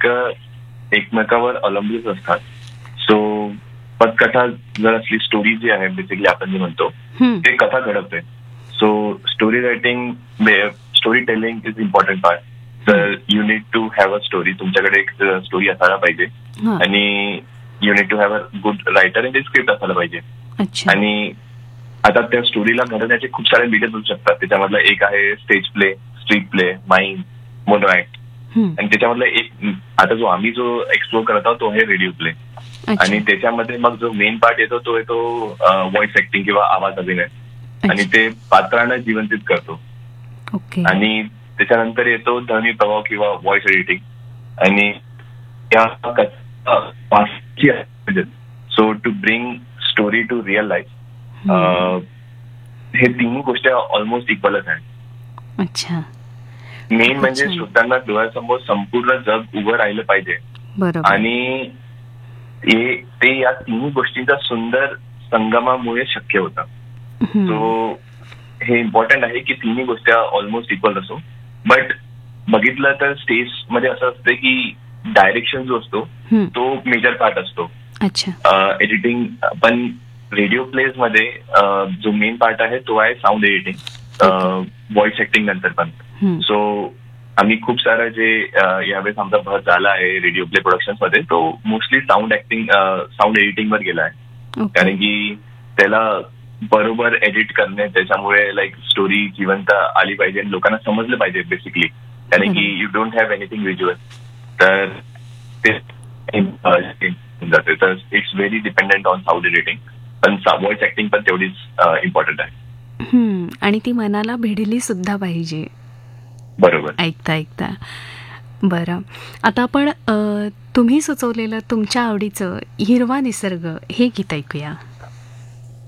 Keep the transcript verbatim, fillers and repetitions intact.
एकमेकावर अवलंबून असतात. सो पटकथा जर असली, स्टोरी जी आहे बेसिकली आपण जे म्हणतो ते कथा घडवते. So story writing, story telling is important part. तर you need to have a story. तुमच्याकडे एक स्टोरी असायला पाहिजे आणि you need to have a good writer आणि स्क्रिप्ट असायला पाहिजे. आणि आता त्या स्टोरीला घडवण्याचे खूप सारे मीडियम असू शकतात. त्याच्यामधलं एक आहे stage play, street play, mime, mono act. आणि त्याच्यामधला एक आता जो आम्ही जो एक्सप्लोर करत आहोत तो आहे रेडिओ प्ले. आणि त्याच्यामध्ये मग जो मेन पार्ट येतो तो येतो व्हॉइस ऍक्टिंग किंवा आवाज अभिनय. आणि ते पात्रांना जिवंतित करतो. आणि त्याच्यानंतर येतो ध्वनी प्रभाव किंवा व्हॉइस एडिटिंग. आणि so to bring story to real life, हे तिन्ही गोष्टी ऑलमोस्ट इक्वलच आहेत. अच्छा. मेन म्हणजे श्रोत्यांना डोळ्यासमोर संपूर्ण जग उभं राहिलं पाहिजे. आणि ते या तिन्ही गोष्टींचा सुंदर संगमामुळे शक्य होतं. सो हे इम्पॉर्टंट आहे की तिन्ही गोष्टी ऑलमोस्ट इक्वल असो. बट बघितलं तर स्टेज मध्ये असं असतं की डायरेक्शन जो असतो तो मेजर पार्ट असतो. एडिटिंग पण रेडिओ प्लेज मध्ये जो मेन पार्ट आहे तो आहे साऊंड एडिटिंग, व्हॉइस ऍक्टिंग नंतर पण. सो आम्ही खूप सारं जे यावेळेस आमचा भर झाला आहे रेडिओ प्ले प्रोडक्शन मध्ये तो mostly sound acting, sound editing वर गेला आहे. कारण की त्याला बरोबर एडिट करणे, त्याच्यामुळे लाईक स्टोरी जिवंत आली पाहिजे आणि लोकांना समजलं पाहिजे बेसिकली. कारण की you don't have anything visual, तर ते जाते. तर it's very dependent on sound editing. पण व्हॉइस ऍक्टिंग पण तेवढीच इम्पॉर्टंट आहे. आणि ती मनाला भिडली सुद्धा पाहिजे. बरोबर. ऐकता ऐकता. बरं, आता आपण तुम्ही सुचवलेलं तुमच्या आवडीचं हिरवा निसर्ग हे गीत ऐकूया.